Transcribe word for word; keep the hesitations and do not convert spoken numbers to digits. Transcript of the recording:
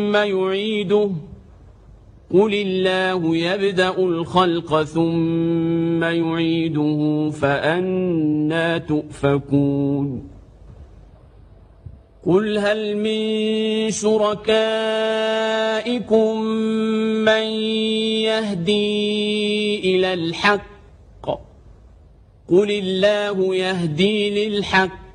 ثم يعيده قل الله يبدأ الخلق ثم يعيده فأنى تؤفكون قل هل من شركائكم من يهدي إلى الحق قل الله يهدي للحق